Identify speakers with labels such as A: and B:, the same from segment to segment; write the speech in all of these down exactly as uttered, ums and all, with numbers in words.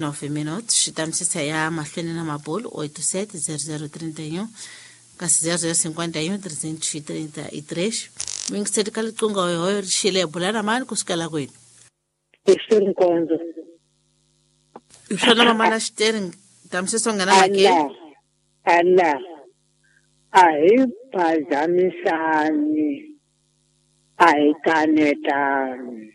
A: nove minutos, estamos a mahlweni na mabolo oito sete zero zero trinta e um kasi zero zero cinquenta e um trezentos e trinta e três. Mingiseti kaliqunga hoyo rishile bulana mani kusukela kwini.
B: Isinkonzo.
A: Ishona mama na steering tamsiso ngana make.
B: Allah. Allah. Ai phazamisani. Ai kanetani.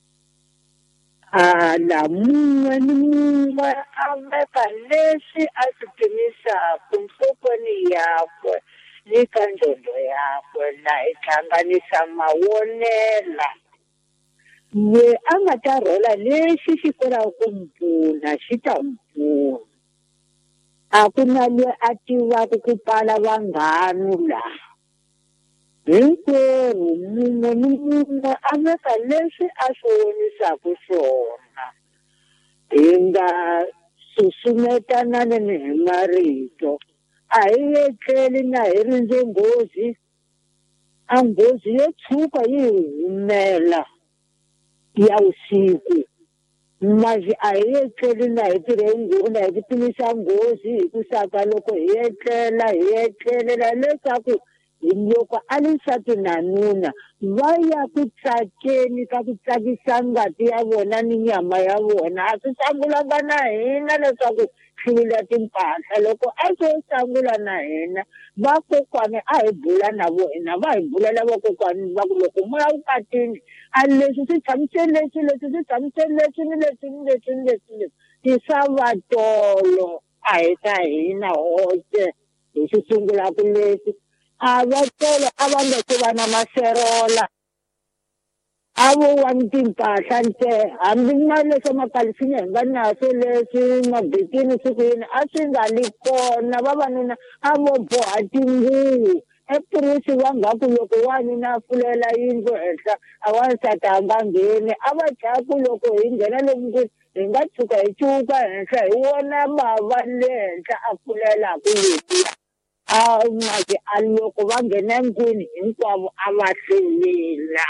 B: Ala munwe ni munwe ameka lesi atutimisa kumfukweni yakwe likandondo yakwe la ihlanganisa mawonela ye angatarola lesi xikola kumpfuna xi ta mpfuna a ku na loyi a tivaka ku pala vanghanu laha hinkwerhu munwe ni munwe a veka leswi a swi vonisaka swona hi nga susumetanani hi marito a hi yetleli na hi rindze nghozi a nghozi yo tshuka yi humela ya vusiku masi a hi yetleli na hi tirhe nghozi hi ku timisa nghozi hi ku saka loko hi yetlela hi yetlelela leswaku loko a ri nsati na nuna va ya ku tsakeni ka ku tsakisa ngati ya vona ni nyama ya vona a swi sangulanga na hina leswaku hlula timpahla loko a swo sangula na hina vakokwani a hi bula na vona va hi bulela vakokwani va ku loko moya wu katini a leswi swi tshamiseni leswi leswi swi tshamiseni leswi ni leswi ni leswi ni leswi leswi tisava tolo a hi ta hina hoxe hi swi sungulaka leswi a va tolo a va nga se va na maserola a vo wa ni timpahla nte hambi na leswi makalisinya hi nga naso leswi mabekini siku yini a swi nga li kona vavanuna a vo boha tinguvu epurisi va nga ku loko wanuna a fulela yindlu henhla a wansati a nga ngheni a va tlaku loko hi nghena lomu hi nga tshuka hi cuka henhla hi wona mava le henhla a fulelaku letiya a maki a loko va nghena ndlwini hinkwavo a va hlelela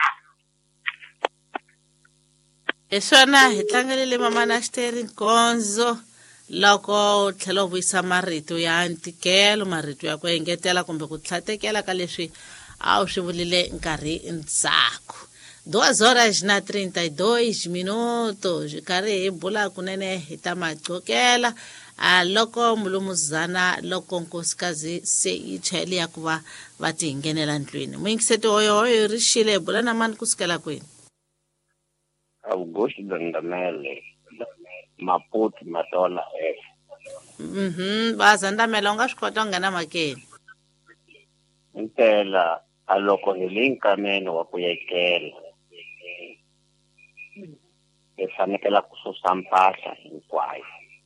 A: hi swona hi tlangelele mama na steering konzo loko tlhelo vuyisa marito ya ntikelo marito ya ku engetela kumbe ku tlhatekela ka leswi a wu swi vulile nkarhi ndzhaku duas horas na trinta e dois minutos karhi hi bula kunene hi ta maqokela a loko mulumuzana loko nkosikazi se yi chayeli ya ku va va ti nghenela ndlwini muyingiseti hoyo hoyo rixile bula na mani kusukela kwini
C: Augusto Dandamele Maputo Matola eh
A: mhm baza ndamela unga swi kota nghena makeni
C: impela aloko hi linkameno wa ku yekela hi fanekela ku susa mpahla hinkwayo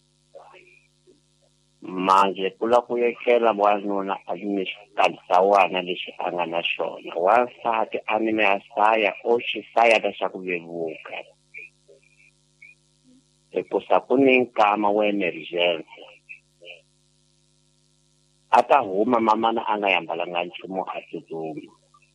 C: manje kula ku yekela wanuna a ni xitalisawana lexi a nga na xona wansati a ni asaya o xisaya xa ku vevuka hikusa ku ni nkama wa emergency a ta huma mamana a nga yambalanga nchumu a tsutsuma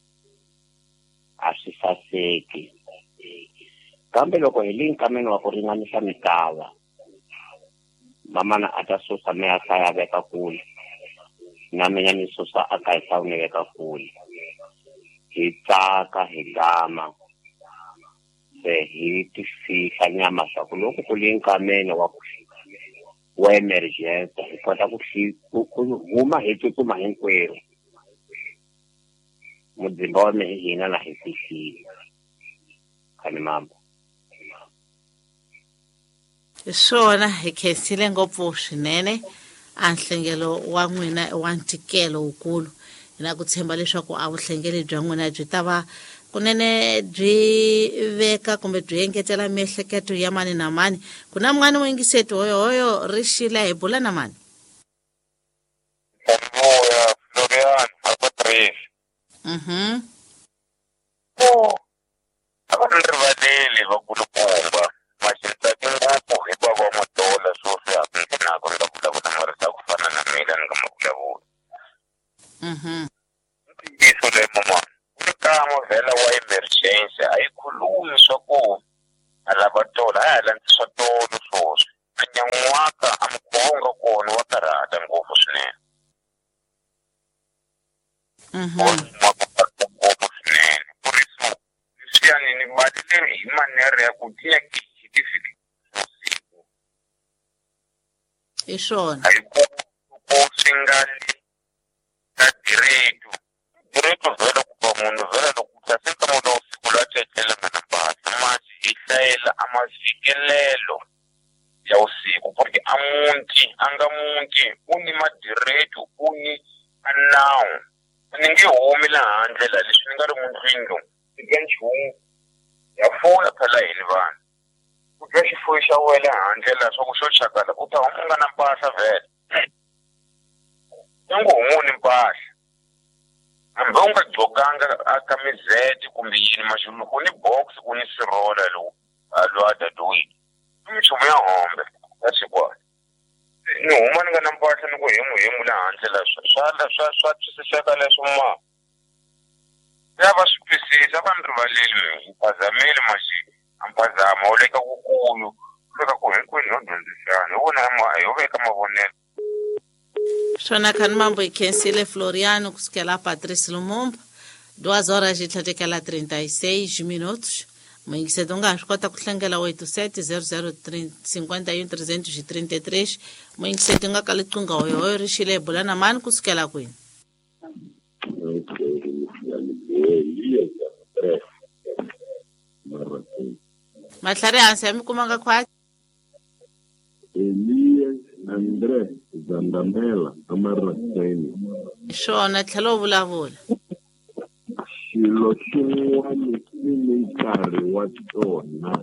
C: a swi saseki kambe loko hi linkameno wa ku ringanisa mikava mamana ata susa me asaya veka kule na mina ni susa aka isa une veka kule hi tsaka hi gama se hi ti fika nyama swa ku loko ku linkameno wa ku wa emergency hi kota ku ku huma hi tsutsuma hinkwerhu mudzimba wa mehe hina la hi fikile khani mambo
A: swona hi khensile ngopfu swinene a nhlengelo wa n'wina wa ntikelo wukulu hina ku tshemba leswaku a vuhlengeli bya n'wina byi ta va kunene byi veka kumbe byi engetela miehleketo ya mani na mani ku na mun'wana muingiseti hoyo hoyo rixile hi bula na mani
D: Moya Florian Apatrice
A: mhm
D: oh abantu rivaleli vakulukumba maxisati ngopfu hi bava madola swo swi hapinaka ni nga vulavula marisa ku fana na mina ni nga ma vulavula
A: mhm
D: iso le mama kama vhela wa emergency ayikhulumi swa ku alava tola a hala swa tolo swoswi anyangu wa ngopfu swinene ku ri so leswiyani ni valile hi manera ya ku tiya certificate
A: hi swona
D: hayi ku ku swi nga ka direto direto vhela ku va munhu vhela loko u ta seka munhu siku la tsetlela nga na mpahla masi hi hlayela a mafikelelo ya usiku porque a munti a nga munti u ni madireto u ni a nawu ni nge humi laha handle la leswi ni nga ri mundlwini lowu eka nchumu ya fona phela hini vanhu ku dya xifuwo xa wena handle la swa ku xo chakala u ta huma u nga na mpahla vhele ya ngo humuni mpahla hambi u nga dzokanga aka mizete kumbe yini maxulu ku ni box ku ni sirola lowu lo a dadewini minchumu ya hombe ya xikwana ni huma ni nga na mpahla ni ku hemu hemu laha handle la swa swa swa twisiseka leswo ma ya va swi twisisa va ni rivaleli mi phazameli maxi ampazama u le ka kukulu u le ka ku hinkwenu no dyondzisana hi vona ho veka mavonelo
A: swona khani mambo hi khensile Floriano kusukela Patrice Lumumba duas horas de tlhatekela trinta e seis minutos moingiseto nga swi kota ku hlengela oito sete zero zero cinquenta e um trezentos e trinta e três moingiseto nga ka liqinga hoyo ri xile bulana mani kusukela kwini matlhari hansi ya mi kumanga khwati
E: Elias Andre Zandamela Amaraseni
A: swona tlhelo vulavula
E: xilo xin'wana xi ni nkarhi wa xona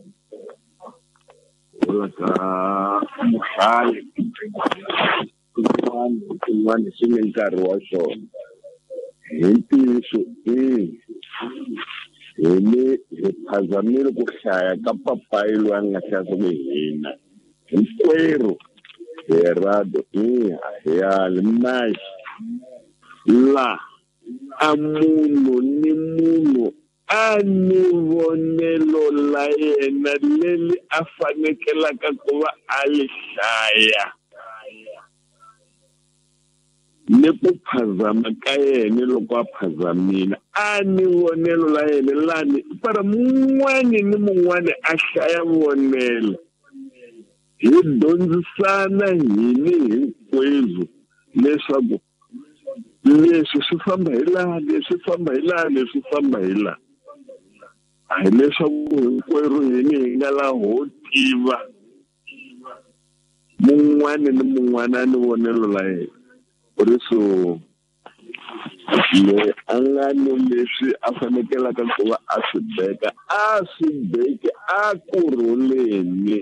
E: vula ka muhlali xin'wana xin'wana xi ni nkarhi wa xona hi ntiyiso i hi ni hi phazamile ku hlaya ka papayi loyi a nga hlaya ku hina hinkwerhu hi rado ya limaxi la a munhu ni munhu a ni vonelo la yena leli a fanekelaka ku va a li hlaya ni ku phazama ka yena loko a phazamile a ni vonelo la yena lani para mun'wani ni mun'wani a hlaya vonelo hi dyondzisana hini hinkwerhu leswaku leswi swi famba hi laha leswi famba hi laha leswi famba hi laha a hi leswaku hinkwerhu hini hi nga laha ho tiva mun'wani ni mun'wani a ni vonelo la yena ku ri so loyi a nga ni leswi a fanekelaka ku va a swi beka a swi beke a kurhuleni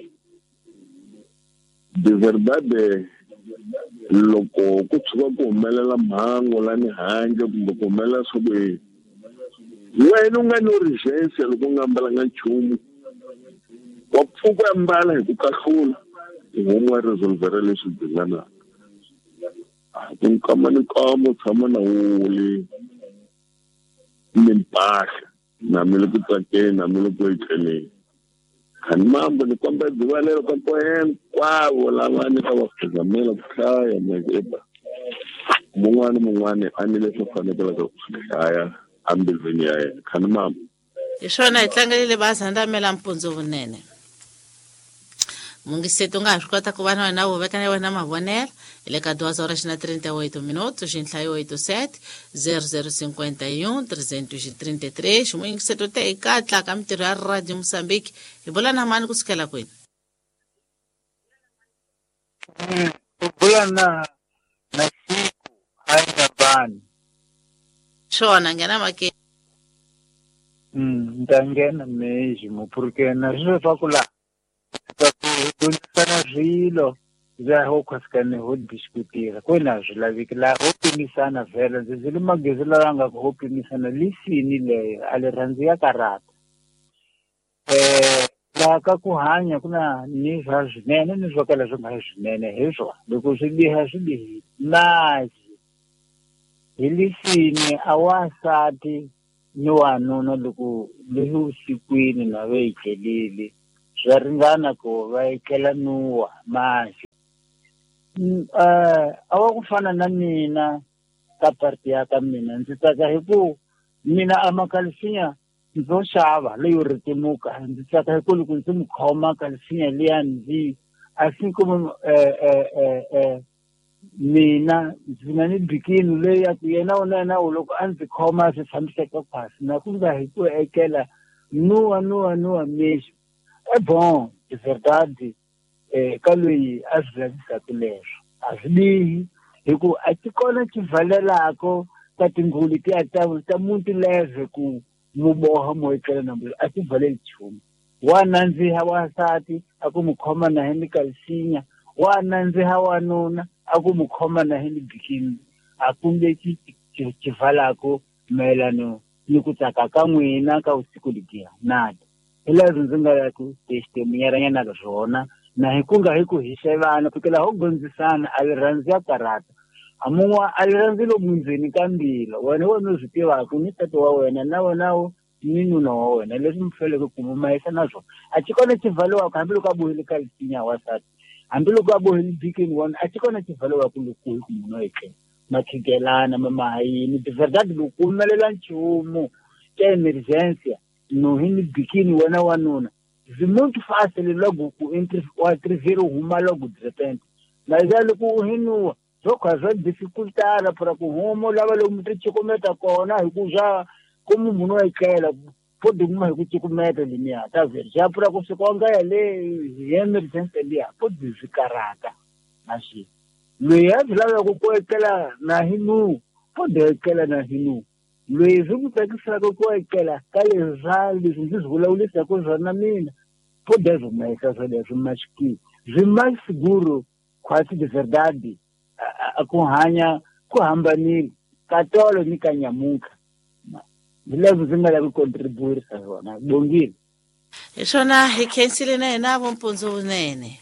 E: de verdade loko ku tshuka ku humelela mhangu lani handle kumbe ku humelela swo ku wena u nga ni urgency loko u nga ambalanga nchumu wa pfuka ambala hi ku kahlula homu wa resolvera leswi dinganaka ku nkama ni nkama tshama na wuli ni mpahla na mi le ku tsakeni na mi le ku etleleni khani mambo ni kombela dzivalelo ka ko hinkwavo lava ni ka va phazamela ku hlaya makeba mun'wana mun'wana a ni leswi fanekelaka ku swi hlaya ambilwini ya yena khani mambo
A: hi swona hi tlangelile va Zandamela mpundzu vunene mungiseto nga swi kota ku va na wena u veka na wena mavonelo hi le ka duas horas na trinta e oito minutos hi nhlayo oito sete zero zero cinquenta e um trezentos e trinta e três mungiseto te hi katla ka mitirho ya Radio Mozambique hi vula na mani kusukela kwini
B: u vula na na siku hayi bani
A: swona nghena make
B: mm ndangena meji mupurukena swi swa ku la ka ku dyondzisana swilo za ho kwasikane ho diskutira kwena swi laviki la ho pimisana vhela ndzi le magezi la nga ho pimisana lisini leyo a le rhandziya karata eh la ka ku hanya kuna ni swa swinene ni swo kala swi nga swinene hi swona loko swi biha swi bihi naji hi lisini a wasati ni wanuna loko leswi usikwini na ve yitlelile swa ringana ku va yikela nuwa masi eh a wa ku fana na mina ka party ya ka mina ndzi tsaka hi ku mina amakalisinya ndzo xava leyo ritimuka ndzi tsaka hi ku loko ndzi mu khoma kalisinya liya ndzi a swi como eh eh eh mina ndzi na ni bikini leyi ya ku yena wona na loko a ndzi khoma swi tshamiseka phasi na ku nga hi ku ekela nuwa nuwa nuwa mexo e bon de verdade eh ka loyi a swi lavisaka leswo a swi bihi hi ku a ti kona ti valelako ka tinguli ti ta ta munti leve ku mu boha mo ekela na mbulu a ti valeli chumu wa nandziha wasati a ku mu khoma na hi kalisinya wa nandziha wanuna a ku mu khoma na hi bikini a kumbe ki ki valako melano ni ku tsaka ka n'wina ka usiku lidiya nada hileswi ndzi nga ya ku testimony na rona na hi ku nga hi ku hishe vana fikela ho gondzisana a rirhandzi ya karata amun'wa a rirhandzi lo mundzeni ka mbilo wena wena swi tivaka ni tato wa wena na wena ni nuna wa wena leswi mi faneleke ku mumayisa na swona a ti kona ti valiwa hambi loko a bohile kalisinya wasati hambi loko a bohile bikini wona a ti kona ti valiwa ku loko hi ku munhu ekle makhigelana mamahayini di verdade loko humelela nchumu ka emergency no hi ni bikini wena wanuna zi muito fácil logo ku wa interview huma logo de repente mas já loko hinuwa zo khazwa difficultara para ku homo lava lo mutri chikometa kona hi ku ja como munhu ekela pode uma hi ku chikometa linia ta ver já para ku se konga ya le emergency liya pode zikarata nashi loyi a lava ku ko ekela na hinu pode ekela na hinu loyi zwi ku tsakisaka ku ekela ka lezali ndzi zvulaulisa ku zvona mina pode zvumeka sweleswo mashiki zwi seguro kwasi de verdade ku hanya ku hambanile katolo ni kanyamuka hileswi ndzi nga lavi contributor swona bongile
A: hi swona hi khensile na hina vumpunzu vunene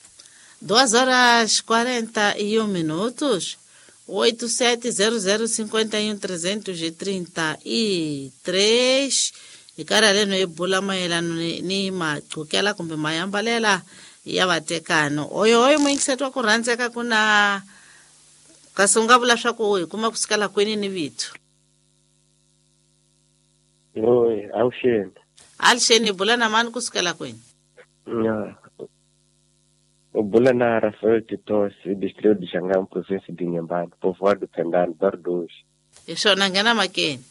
A: duas horas quarenta e um minutos oito sete zero zero cinquenta e um trezentos e trinta e três hi karhi leno hi bula mayelano ni maqhukela kumbe mayambalela ya vatekano oyo oyo muyingiseti wa ku rhandzeka ku na kasi u nga vula swa ku hi kuma kusukela kwini ni vitu
F: Oi, Alxene.
A: Alxene, bula na mani kusukela kwini?
F: Ya. Bula na Rafael Titos, distrito de Xangão, província de Inhambane, povoado Pendano, Bardos.
A: E swona nghena makeni?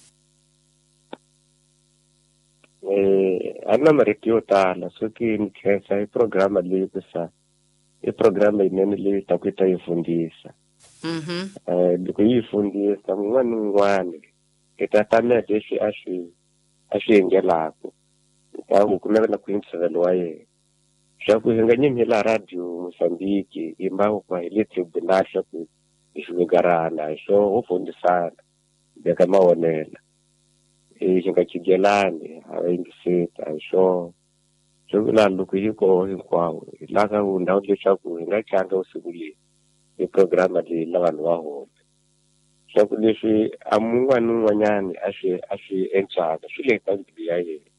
F: Eh, ana marito yo tala, so ki ni khensa hi programa leyi kusa. I programa inene leyi ta ku ta yi fundisa.
A: Mhm.
F: Eh, loko yi fundisa n'wana n'wana ita tamete leswi a swi a swi endlelaka. Ta ku kumeka ku yingisela wa yena. Swa ku hi nga nyimela radio Mozambique imbawu kwa ile tribunal swa ku ishivegarana so ho fundisana beka mawonela. Eh hi nga chigelani a yingiseta so so la loko hi ko hinkwawo la ka ndawu leswaku hi nga tlanga usiku leyi i programa leyi la vanhu va home swa ku leswi a mun'wana n'wanyani a swi a swi enchaka swi le ka mbilu ya yena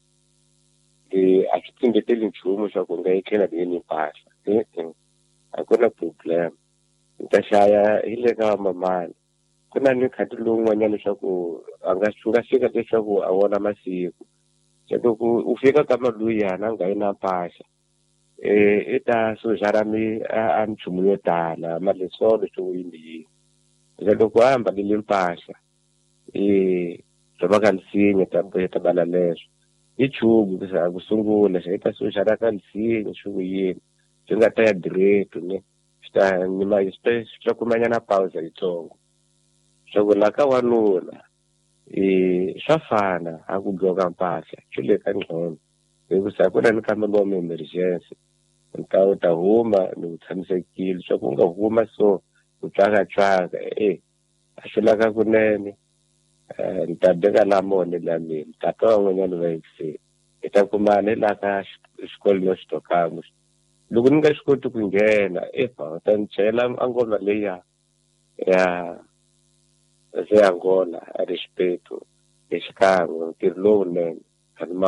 F: eh a swi tsingeteli nchumu swa ku nga ekela ni mpahla eh a ku na problem nta xaya hi le ka mamani ku na ni khati lowun'wanyana leswaku a nga nga fika leswaku a vona masiku loko u fika ka maluyana a nga yi na mpahla eh ita so jarami a nchumu yo tala malesolo swo yini loko hamba le mpahla eh zoba kalisinya ta bala leswo ichubu kusa kusungula ita so jara kalisinya swo yini swi nga ta ya direct ne sta ni ma space swa kumanya na pause itsongo swo la ka wanuna eh swa fana a ku gqoka mpahla swi le ka ngcono hikusa ku na ni kamelo wa emergency nta u ta huma ni tshamisekile swa ku nga huma so ku tsaka tsaka eh a swi laka kunene eh nta beka la mone la mina ta twa n'wanyana va yikise ita kumane la ka xikolo no xitokamo loko ni nga swi koti ku nghena eh ba ta ni chela angoma leya ya se Angola a respeto exikan'we ntirho lowunene